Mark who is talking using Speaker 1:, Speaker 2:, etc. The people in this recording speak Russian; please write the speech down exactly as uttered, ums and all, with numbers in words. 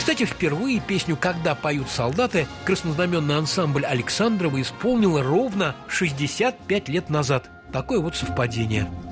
Speaker 1: Кстати, впервые песню «Когда поют солдаты» краснознаменный ансамбль Александрова исполнил ровно шестьдесят пять лет назад. Такое вот совпадение.